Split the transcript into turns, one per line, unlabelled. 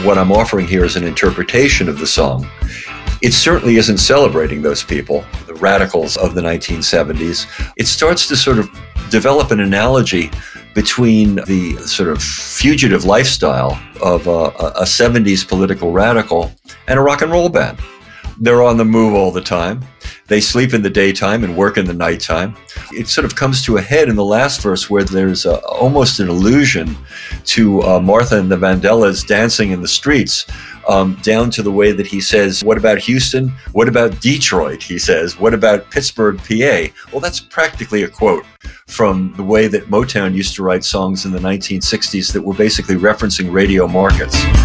what I'm offering here is an interpretation of the song. It certainly isn't celebrating those people, the radicals of the 1970s. It starts to sort of develop an analogy between the sort of fugitive lifestyle of a 70s political radical and a rock and roll band. They're on the move all the time. They sleep in the daytime and work in the nighttime. It sort of comes to a head in the last verse where there's almost an allusion to Martha and the Vandellas dancing in the streets, down to the way that he says, what about Houston? What about Detroit? He says, what about Pittsburgh, PA? Well, that's practically a quote from the way that Motown used to write songs in the 1960s that were basically referencing radio markets.